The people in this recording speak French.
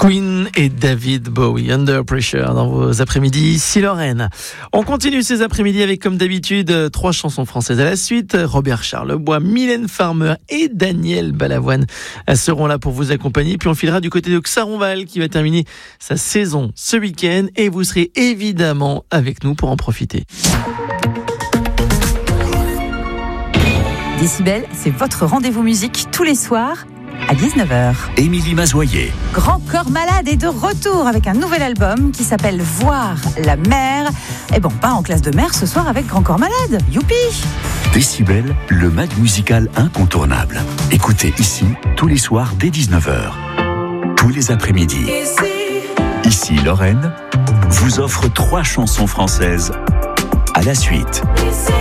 Queen et David Bowie, Under Pressure dans vos après-midi, ici Lorraine. On continue ces après-midi avec, comme d'habitude, 3 chansons françaises à la suite. Robert Charlebois, Mylène Farmer et Daniel Balavoine seront là pour vous accompagner. Puis on filera du côté de Xaronval qui va terminer sa saison ce week-end et vous serez évidemment avec nous pour en profiter. Décibel, c'est votre rendez-vous musique tous les soirs à 19h. Émilie Mazoyer. Grand Corps Malade est de retour avec un nouvel album qui s'appelle Voir la mer. Et bon, pas en classe de mer ce soir avec Grand Corps Malade. Youpi! Décibel, le mag musical incontournable. Écoutez ici, tous les soirs dès 19h. Tous les après-midi. Ici Lorraine vous offre 3 chansons françaises à la suite.